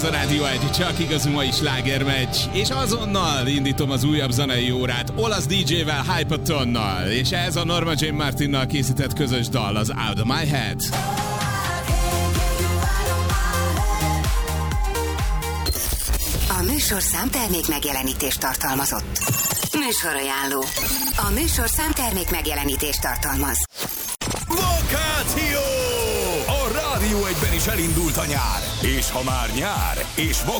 ez a Rádió 1, csak igazi mai slágermeccs, és azonnal indítom az újabb zenei órát olasz DJ-vel, Hypatonnal, és ez a Norma Jean Martinnal készített közös dal, az Out of My Head. A műsorszám termék megjelenítést tartalmazott. Műsorajánló. A műsorszám termék megjelenítést tartalmaz. Vakáció! A Rádió 1-ben is elindult a nyár. És ha már nyár, és